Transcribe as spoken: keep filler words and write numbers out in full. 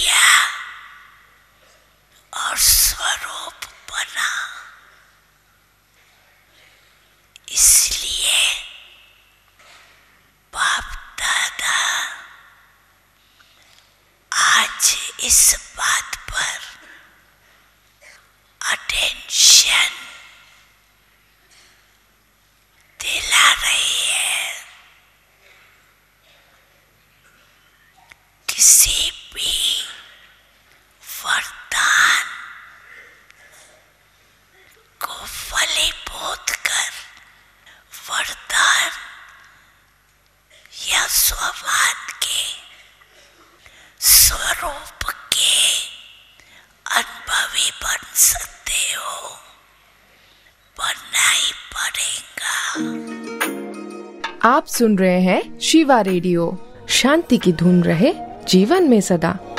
किया और स्वरूप बना। इसलिए बाप दादा आज इस बात पर अटेंशन दिला रही है। किसी भी वरदान को फलीभूत कर वरदान या स्वभाव के स्वरूप के अनुभवी बन सकते हो, बनना ही पड़ेगा। आप सुन रहे हैं शिवा रेडियो। शांति की धुन रहे जीवन में सदा।